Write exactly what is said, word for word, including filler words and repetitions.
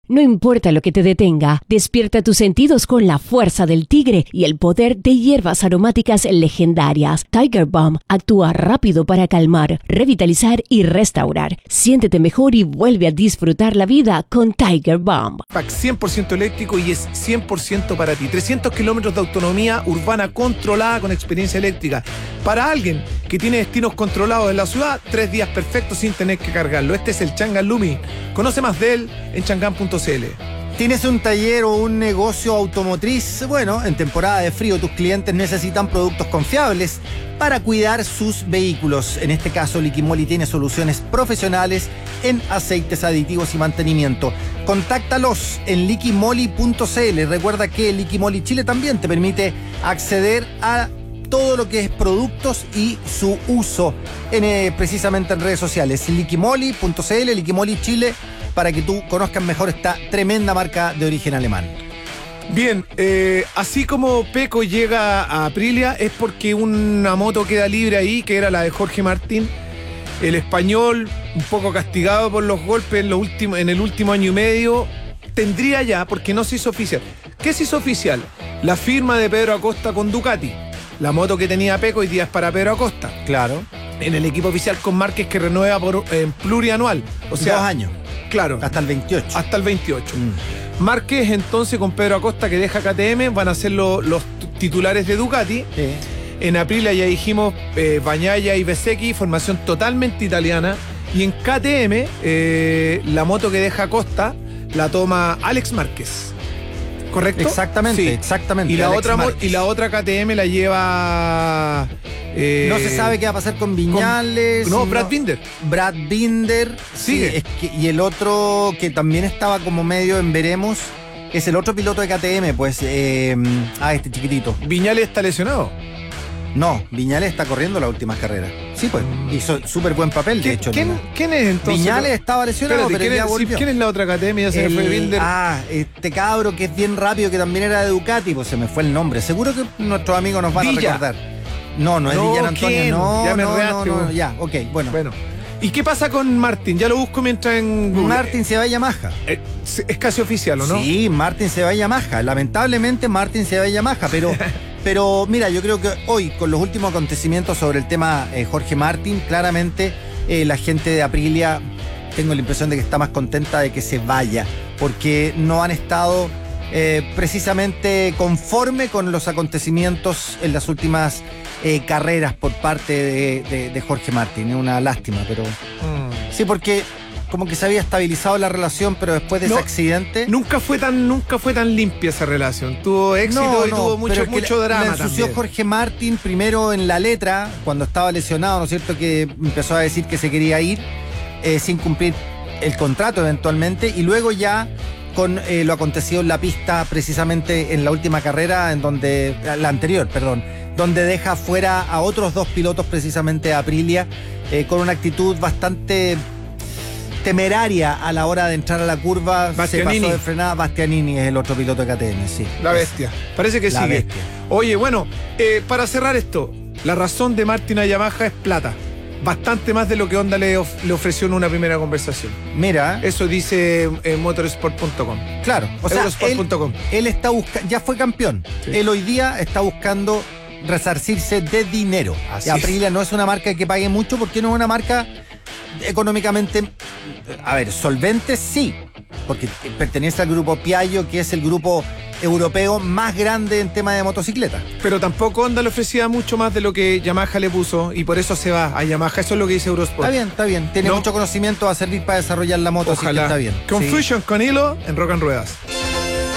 No importa lo que te detenga, despierta tus sentidos con la fuerza del tigre y el poder de hierbas aromáticas legendarias. Tiger Balm actúa rápido para calmar, revitalizar y restaurar. Siéntete mejor y vuelve a disfrutar la vida con Tiger Balm. Pack cien por ciento eléctrico y es cien por ciento para ti. trescientos kilómetros de autonomía urbana controlada con experiencia eléctrica. Para alguien que tiene destinos controlados en la ciudad, tres días perfectos sin tener que cargarlo. Este es el Changan Lumi. Conoce más de él en changan punto c l. ¿Tienes un taller o un negocio automotriz? Bueno, en temporada de frío tus clientes necesitan productos confiables para cuidar sus vehículos. En este caso, Liquimoli tiene soluciones profesionales en aceites aditivos y mantenimiento. Contáctalos en liquimoli punto c l. Recuerda que Liquimoli Chile también te permite acceder a todo lo que es productos y su uso en, eh, precisamente en redes sociales. liquimoli punto c l, Liquimoli Chile, para que tú conozcas mejor esta tremenda marca de origen alemán. Bien, eh, así como Peco llega a Aprilia es porque una moto queda libre ahí, que era la de Jorge Martín. El español, un poco castigado por los golpes en, lo último, en el último año y medio, tendría ya, porque no se hizo oficial. ¿Qué se hizo oficial? La firma de Pedro Acosta con Ducati. La moto que tenía Peco hoy día es para Pedro Acosta. Claro. En el equipo oficial con Márquez, que renueva por eh, plurianual. O sea, dos años. Claro. Hasta el veintiocho. Hasta el veintiocho. Mm. Márquez entonces con Pedro Acosta, que deja K T M, van a ser lo, los titulares de Ducati. Sí. En Aprilia ya dijimos eh, Bagnaia y Bezzecchi, formación totalmente italiana. Y en K T M, eh, la moto que deja Acosta la toma Alex Márquez. ¿Correcto? Exactamente, sí. exactamente. Y la, otra, y la otra K T M la lleva... Eh, no se sabe qué va a pasar con Viñales. Con, no, Brad no, Binder. Brad Binder. Sigue. Sí, es que, y el otro que también estaba como medio en veremos es el otro piloto de K T M, pues. Eh, ah, este chiquitito. ¿Viñales está lesionado? No, Viñales está corriendo las últimas carreras. Sí, pues. Hizo súper buen papel, de hecho. ¿Quién, ¿quién es entonces? Viñales estaba lesionado, Espérate, pero ¿quién, ya es, volvió. ¿Quién es la otra K T M? Ya se el, me fue Binder. Ah, este cabro que es bien rápido, que también era de Ducati, pues se me fue el nombre. Seguro que nuestros amigos nos van Villa. a recordar. No, no es no, Villan Antonio. ¿quién? No, ya me no, reaste, no, no, ya, ok, bueno. Bueno. ¿Y qué pasa con Martin? Ya lo busco mientras en Google. Martin se va a Yamaha. Eh, es casi oficial, ¿o no? Sí, Martin se va a Yamaha. Lamentablemente Martin se va a Yamaha, pero, pero mira, yo creo que hoy, con los últimos acontecimientos sobre el tema eh, Jorge Martin, claramente eh, la gente de Aprilia, tengo la impresión de que está más contenta de que se vaya, porque no han estado eh, precisamente conforme con los acontecimientos en las últimas eh, carreras por parte de, de, de Jorge Martin. Es una lástima, pero... Mm. Sí, porque como que se había estabilizado la relación, pero después de no, ese accidente... Nunca fue tan nunca fue tan limpia esa relación. Tuvo éxito no, y no, tuvo mucho, mucho drama la ensució también. Jorge Martin primero en la letra, cuando estaba lesionado, ¿no es cierto?, que empezó a decir que se quería ir eh, sin cumplir el contrato eventualmente, y luego ya con eh, lo acontecido en la pista precisamente en la última carrera, en donde la anterior, perdón, donde deja fuera a otros dos pilotos precisamente a Aprilia, eh, con una actitud bastante temeraria a la hora de entrar a la curva. Bastianini. Se pasó de frenada. Bastianini es el otro piloto de K T M, sí. La bestia. Parece que la sigue. Bestia. Oye, bueno, eh, para cerrar esto, la razón de Martin a Yamaha es plata. Bastante más de lo que Honda le, of le ofreció en una primera conversación. Mira. Eso dice eh, motorsport punto com. Claro. O sea, Eurosport punto com. él, él está buscando, ya fue campeón. Sí. Él hoy día está buscando resarcirse de dinero. Así y Aprilia es. No es una marca que pague mucho, porque no es una marca económicamente, a ver, solvente sí, porque pertenece al grupo Piaggio, que es el grupo europeo más grande en tema de motocicleta. Pero tampoco Honda le ofrecía mucho más de lo que Yamaha le puso, y por eso se va a Yamaha. Eso es lo que dice Eurosport. Está bien, está bien. Tiene ¿No? mucho conocimiento, va a servir para desarrollar la moto. Ojalá. Así que está bien. Confusion sí. con hilo en Rock and Ruedas.